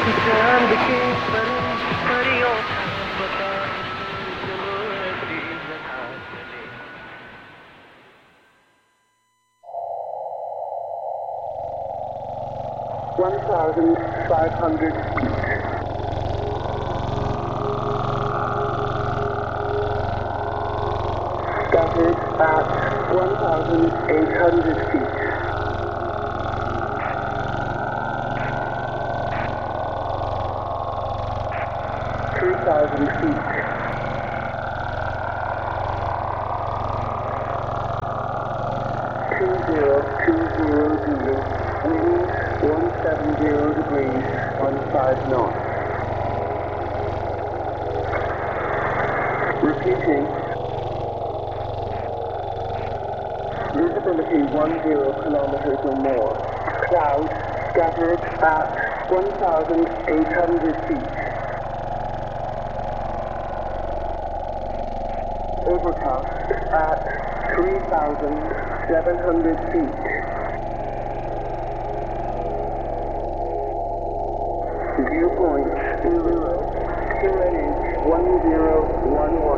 चांद के परियों का बता चलो ऐसी जगह चले 1,500 feet. Scattered at 1,800 feet. 3,000 feet. 2020 wind 170 degrees 15 knots. Repeating. Visibility 10 kilometers or more. Clouds scattered at 1,800 feet. Overcast at 3,700 feet. Viewpoint 0, QNH 1011.